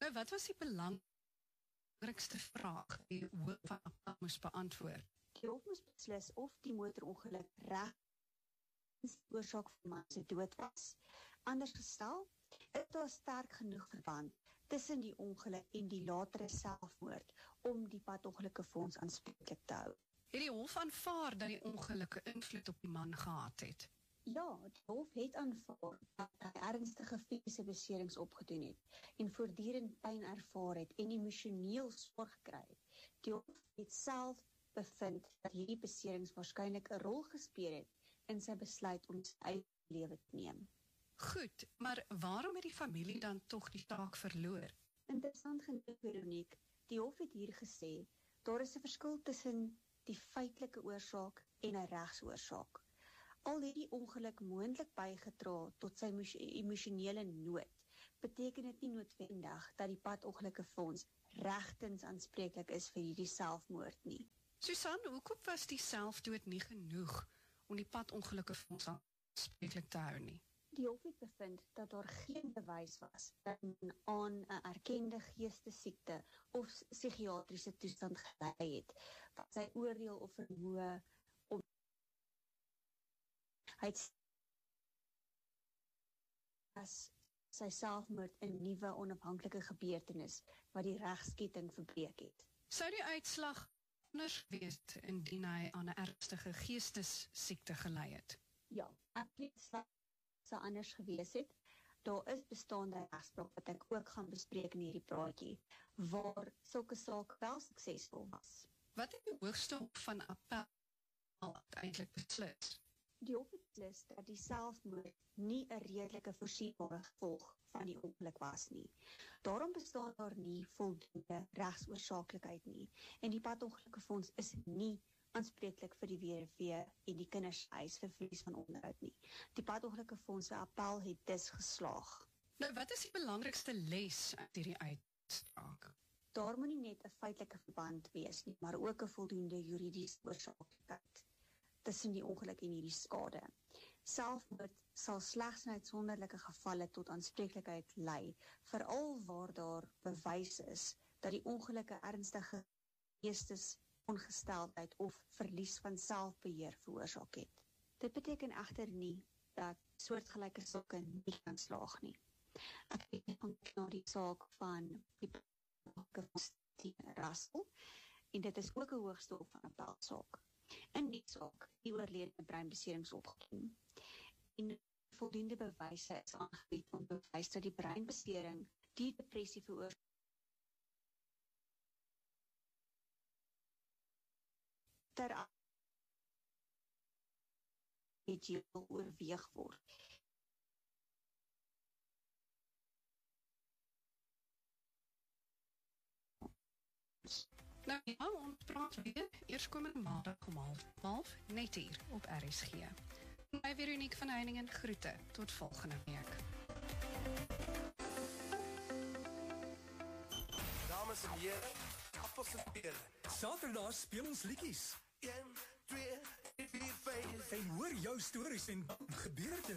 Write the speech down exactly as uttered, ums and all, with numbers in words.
Nou, wat was die belangrikste vraag die hoof van Appel moes beantwoord? Die hof moes beslis of die motorongeluk reg die oorsaak van man se dood was. Anders gestel, is daar sterk genoeg verband tussen die ongeluk en die latere selfmoord om die padongelukkefonds aanspreeklik te hou. Het die hof aanvaar dat die ongelukke invloed op die man gehad het? Ja, die hof het aanvaar dat hy ernstige fisiese beserings opgedoen het en voortdurend pyn ervaar het en emosioneel swaar gekry het. Die hof het self bevind dat hierdie beserings waarskynlik 'n rol gespeel het in sy besluit om sy eie lewe te neem. Goed, maar waarom het die familie dan tog die taak verloor? Interessant genoeg, Veronique, die hof het hier gesê, daar is 'n verskil tussen die feitelike oorsaak en 'n regsoorsaak. Al het die ongeluk moontlik bygedra tot sy emosionele nood, beteken dit nie noodwendig dat die padongelukkefonds regtens aanspreeklik is vir hierdie selfmoord nie. Susan, hoekom was die selfdood nie genoeg om die padongelukkefonds aanspreeklik te hou nie? Die hof het bevind dat daar geen bewys was dat men aan 'n erkende geestesiekte of psigiatriese toestand gelei het, wat sy oordeel of vermoë om hy het as sy selfmoord 'n nuwe onafhanklike gebeurtenis wat die regsketting verbreek het. Sou die uitslag anders wees indien hy aan 'n ernstige geestessiekte gelei het? Ja, ek het sou anders gewees het. Daar is bestaande regspraak wat ek ook gaan bespreek in hierdie praatjie, waar sulke saak wel suksesvol was. Wat het die hoogste hof van Appel uiteindelik beslis? Die hof het beslis dat die selfmoord nie 'n redelike voorsienbare gevolg van die ongeluk was nie. Daarom bestaan daar nie voldoende regsoorsaaklikheid nie, en die padongelukkefonds is nie aanspreeklik vir die W R V en die kinders eis vir verlies van onderhoud nie. Die padongelukkefonds se appel het dus geslaag. Nou, wat is die belangrikste les uit hierdie uitspraak? Daar moet nie net 'n feitelike verband wees nie, maar ook 'n voldoende juridiese oorsaaklikheid tussen die ongeluk en hierdie skade. Selfmoord sal slegs in uitsonderlike gevalle tot aanspreeklikheid lei, veral waar daar bewys is dat die ongelukke ernstige geestes ongesteldheid of verlies van selfbeheer veroorsaak het. Dit beteken egter nie dat soortgelyke sake nie kan slaag nie. Ek weet van na die saak van die Russell, en dit is ook 'n hoogste hof van appel saak. In die saak, die oorledene breinbeserings opgedoen, en voldoende bewyse is aangebied om bewys dat die breinbesering die depressie veroorsaak ter het jy wil oorweeg word. Nou ja, ons praat weer eerskomende maandag om half twaalf, net hier op R S G. My Veronique van Heiningen groete, tot volgende week. Dames en heren, appels en peren. Saterdag speel ons liedjies. een, twee, drie, vier, vyf. En hoor jou stories en gebeurte.